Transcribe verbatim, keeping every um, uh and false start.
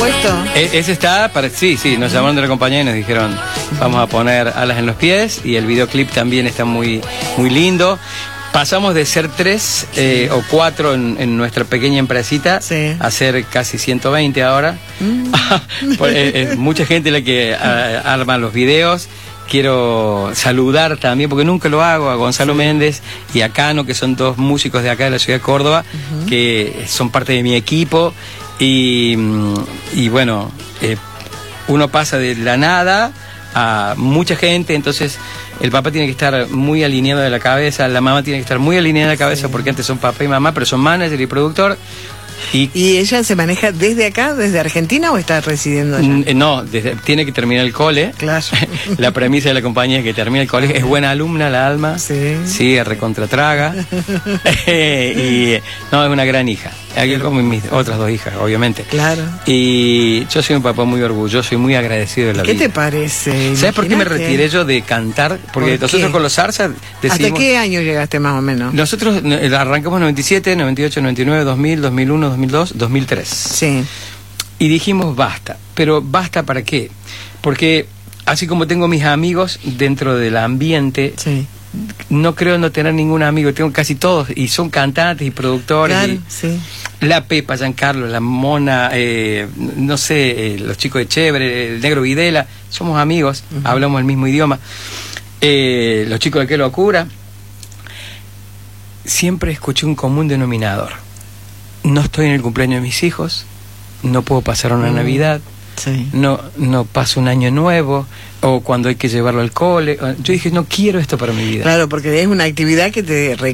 puesto? E ese está, para, sí, sí, nos llamaron de la compañía y nos dijeron, vamos a poner alas en los pies, y el videoclip también está muy, muy lindo. Pasamos de ser tres eh, o cuatro en, en nuestra pequeña empresita, sí, a ser casi ciento veinte ahora. Mm. Pues, eh, eh, mucha gente la que a, arma los videos. Quiero saludar también, porque nunca lo hago, a Gonzalo sí. Méndez y a Cano, que son dos músicos de acá de la ciudad de Córdoba, uh-huh. que son parte de mi equipo. Y, y bueno, eh, uno pasa de la nada a mucha gente, entonces el papá tiene que estar muy alineado de la cabeza, la mamá tiene que estar muy alineada de la cabeza, sí, porque antes son papá y mamá, pero son manager y productor. Y, ¿Y ella se maneja desde acá, desde Argentina, o está residiendo allá? No, desde, tiene que terminar el cole. Claro. La premisa de la compañía es que termine el cole. Es buena alumna la Alma. Sí. Sí, recontratraga. Y no, es una gran hija. Aquí como mis otras dos hijas, obviamente. Claro. Y yo soy un papá muy orgulloso y muy agradecido de la ¿Qué vida. ¿Qué te parece? ¿Sabes Imagínate. por qué me retiré yo de cantar? Porque ¿Por nosotros qué? con los Zarza decimos... ¿Hasta qué año llegaste más o menos? Nosotros arrancamos en noventa y siete, noventa y ocho, noventa y nueve, dos mil, dos mil uno, dos mil dos, dos mil tres. Sí. Y dijimos basta. ¿Pero basta para qué? Porque así como tengo mis amigos dentro del ambiente... Sí. No creo no tener ningún amigo, tengo casi todos, y son cantantes y productores. Claro, y sí. La Pepa, Giancarlo, la Mona, eh, no sé, eh, los chicos de Chévere, el Negro Videla, somos amigos, uh-huh. hablamos el mismo idioma. Eh, los chicos de Qué Locura. Siempre escuché un común denominador. No estoy en el cumpleaños de mis hijos, no puedo pasar una uh-huh. Navidad, sí. no, no paso un año nuevo, o cuando hay que llevarlo al cole. Yo dije, no quiero esto para mi vida. Claro, porque es una actividad que te